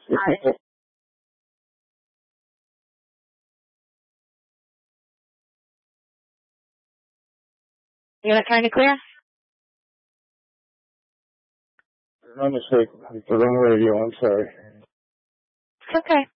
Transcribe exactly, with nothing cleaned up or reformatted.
Hi. You're not trying to clear? My mistake. The wrong radio. I'm sorry. It's okay.